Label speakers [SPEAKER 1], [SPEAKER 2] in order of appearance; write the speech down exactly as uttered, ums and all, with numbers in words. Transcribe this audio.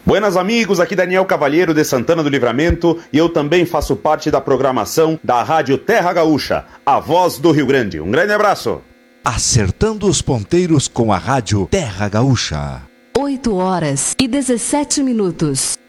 [SPEAKER 1] Buenas amigos, aqui Daniel Cavalheiro de Santana do Livramento e eu também faço parte da programação da Rádio Terra Gaúcha, a voz do Rio Grande. Um grande abraço.
[SPEAKER 2] Acertando os ponteiros com a Rádio Terra Gaúcha.
[SPEAKER 3] oito horas e dezessete minutos.